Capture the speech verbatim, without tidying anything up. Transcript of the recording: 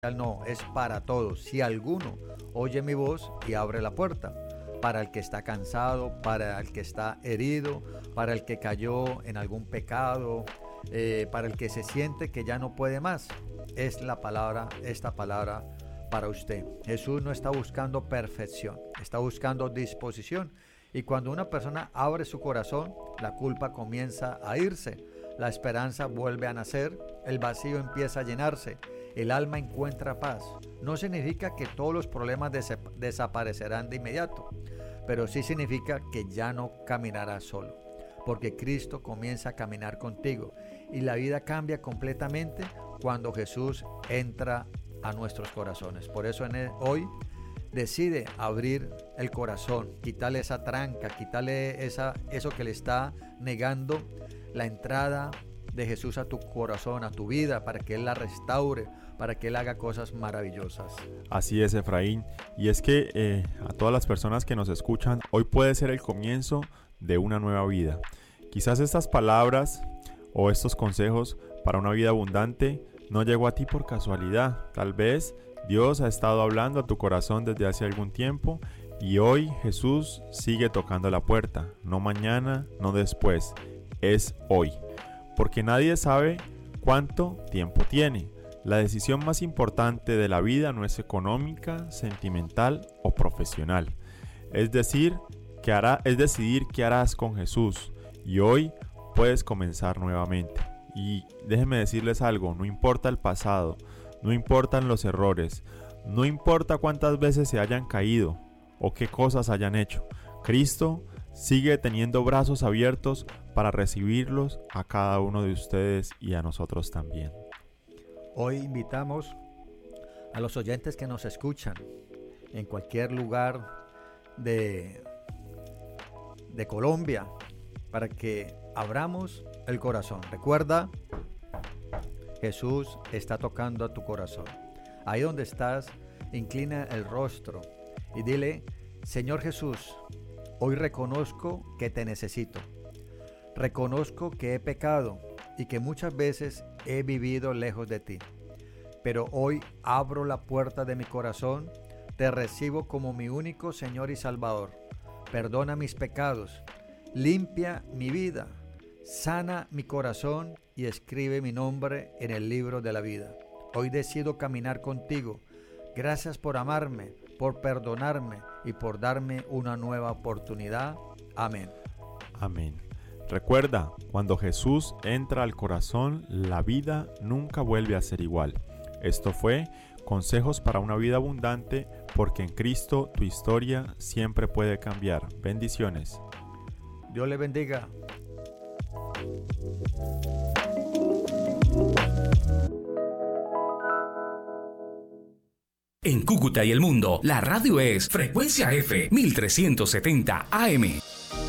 no, es para todos. Si alguno oye mi voz y abre la puerta, para el que está cansado, para el que está herido, para el que cayó en algún pecado, eh, para el que se siente que ya no puede más, es la palabra, esta palabra para usted. Jesús no está buscando perfección, está buscando disposición. Y cuando una persona abre su corazón, la culpa comienza a irse, la esperanza vuelve a nacer, el vacío empieza a llenarse, el alma encuentra paz. No significa que todos los problemas des- desaparecerán de inmediato, pero sí significa que ya no caminarás solo, porque Cristo comienza a caminar contigo y la vida cambia completamente cuando Jesús entra a nuestros corazones. Por eso en él, hoy decide abrir el corazón, quitarle esa tranca, quitarle esa, eso que le está negando la entrada de Jesús a tu corazón, a tu vida, para que Él la restaure, para que Él haga cosas maravillosas. Así es, Efraín. Y es que eh, a todas las personas que nos escuchan, hoy puede ser el comienzo de una nueva vida. Quizás estas palabras o estos consejos para una vida abundante no llegó a ti por casualidad. Tal vez Dios ha estado hablando a tu corazón desde hace algún tiempo y hoy Jesús sigue tocando la puerta. No mañana, no después, es hoy. Porque nadie sabe cuánto tiempo tiene. La decisión más importante de la vida no es económica, sentimental o profesional. Es decir, que hará, es decidir qué harás con Jesús. Y hoy puedes comenzar nuevamente. Y déjenme decirles algo, no importa el pasado, no importan los errores, no importa cuántas veces se hayan caído o qué cosas hayan hecho. Cristo sigue teniendo brazos abiertos para recibirlos a cada uno de ustedes y a nosotros también. Hoy invitamos a los oyentes que nos escuchan en cualquier lugar de, de Colombia para que abramos el corazón. Recuerda, Jesús está tocando a tu corazón. Ahí donde estás, inclina el rostro y dile: Señor Jesús, hoy reconozco que te necesito. Reconozco que he pecado y que muchas veces he vivido lejos de ti. Pero hoy abro la puerta de mi corazón, te recibo como mi único Señor y Salvador. Perdona mis pecados, limpia mi vida, sana mi corazón y escribe mi nombre en el libro de la vida. Hoy decido caminar contigo. Gracias por amarme, por perdonarme y por darme una nueva oportunidad. Amén. Amén. Recuerda, cuando Jesús entra al corazón, la vida nunca vuelve a ser igual. Esto fue Consejos para una vida abundante, porque en Cristo tu historia siempre puede cambiar. Bendiciones. Dios le bendiga. En Cúcuta y el mundo, la radio es Frecuencia F mil trescientos setenta A M.